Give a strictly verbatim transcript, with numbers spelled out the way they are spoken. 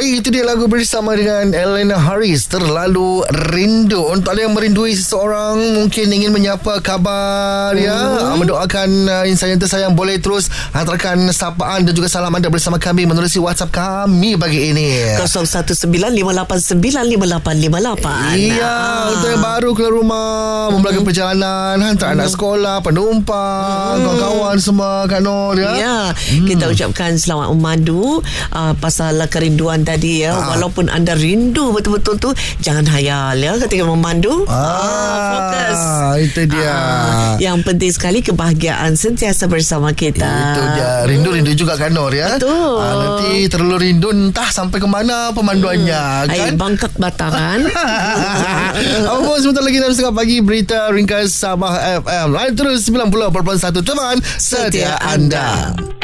Baik, itu dia lagu bersama dengan Elena Harris, Terlalu Rindu. Untuk anda yang merindui seseorang, mungkin ingin menyapa kabar, hmm. ya, mendoakan uh, insan yang tersayang, boleh terus hantarkan sapaan dan juga salam anda bersama kami menerusi WhatsApp kami pagi ini kosong satu sembilan lima lapan sembilan lima lapan lima lapan. Iya, ah. untuk yang baru keluar rumah, hmm. memulakan perjalanan, hantar hmm. anak sekolah, penumpang, hmm. kawan-kawan semua, Kak Nur, ya. Ya, hmm. kita ucapkan selamat memandu uh, pasal kerinduan tadi, ya. Ah. Walaupun anda rindu betul-betul tu, jangan hayal, ya, ketika memandu. Ah, ah fokus. Itu dia. Ah, yang penting sekali kebahagiaan sentiasa bersama kita. Itu dia. Rindu-rindu juga, Kak Nur, ya. Betul. Ah, nanti terlalu rindu, entah sampai ke mana pemanduannya, hmm. kan. Ay, bangkak batangan. Apa pun, sebentar lagi dalam setengah pagi berita ringkas Sabah F M. Lain terus sembilan puluh perpuluhan satu teman setia anda.